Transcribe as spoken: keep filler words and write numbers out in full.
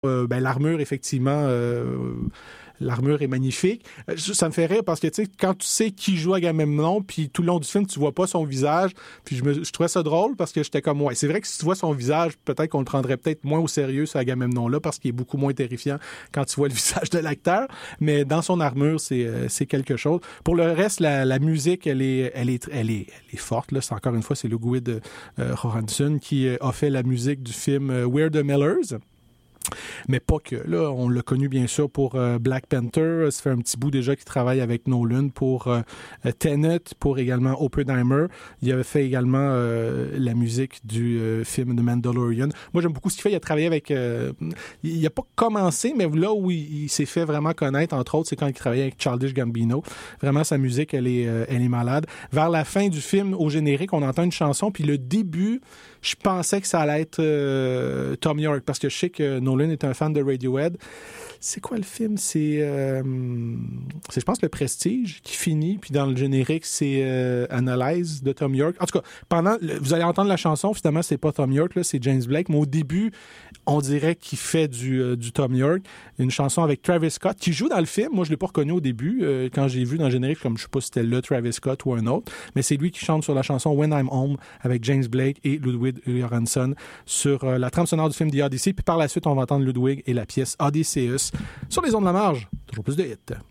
Euh, ben, l'armure, effectivement, euh, l'armure est magnifique. Ça me fait rire parce que, tu sais, quand tu sais qui joue Agamemnon, puis tout le long du film, tu vois pas son visage, puis je, me, je trouvais ça drôle parce que j'étais comme, ouais, c'est vrai que si tu vois son visage, peut-être qu'on le prendrait peut-être moins au sérieux, ce Agamemnon-là, parce qu'il est beaucoup moins terrifiant quand tu vois le visage de l'acteur, mais dans son armure, c'est, euh, c'est quelque chose. Pour le reste, la, la musique, elle est, elle est, elle est, elle est forte, là. C'est encore une fois, c'est Ludwig euh, Göransson qui euh, a fait la musique du film euh, We're the Millers. Mais pas que. Là, on l'a connu bien sûr pour euh, Black Panther. Ça fait un petit bout déjà qu'il travaille avec Nolan pour euh, Tenet, pour également Oppenheimer. Il avait fait également euh, la musique du euh, film The Mandalorian. Moi, j'aime beaucoup ce qu'il fait. Il a travaillé avec... Euh, il n'a pas commencé, mais là où il, il s'est fait vraiment connaître, entre autres, c'est quand il travaillait avec Childish Gambino. Vraiment, sa musique, elle est, euh, elle est malade. Vers la fin du film, au générique, on entend une chanson, puis le début, je pensais que ça allait être euh, Thom Yorke, parce que je sais que Nolan est un fan de Radiohead. C'est quoi le film? C'est, euh, c'est je pense, Le Prestige qui finit, puis dans le générique, c'est euh, Analyze de Thom Yorke. En tout cas, pendant, le, vous allez entendre la chanson, finalement, c'est pas Thom Yorke, là, c'est James Blake, mais au début, on dirait qu'il fait du, euh, du Thom Yorke. Une chanson avec Travis Scott, qui joue dans le film. Moi, je l'ai pas reconnu au début. Euh, quand j'ai vu dans le générique, comme je sais pas si c'était le Travis Scott ou un autre, mais c'est lui qui chante sur la chanson When I'm Home avec James Blake et Ludwig Göransson sur euh, la trame sonore du film The Odyssey. Puis par la suite, on va entendre Ludwig et la pièce Odysseus sur les ondes de la marge. Toujours plus de hits.